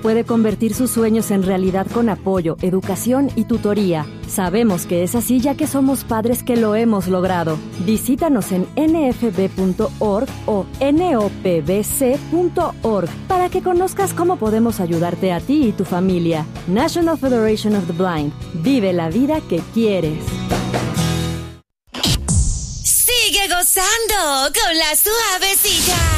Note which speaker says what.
Speaker 1: puede convertir sus sueños en realidad con apoyo, educación y tutoría. Sabemos que es así ya que somos padres que lo hemos logrado. Visítanos en nfb.org o nopbc.org para que conozcas cómo podemos ayudarte a ti y tu familia. National Federation of the Blind. Vive la vida que quieres.
Speaker 2: Sigue gozando con la suavecita.